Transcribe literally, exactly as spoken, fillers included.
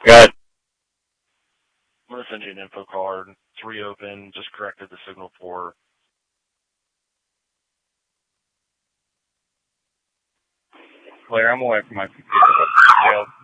Good. I'm going to send you an info card. It's reopened. Just corrected the signal port. Claire, I'm away from my computer.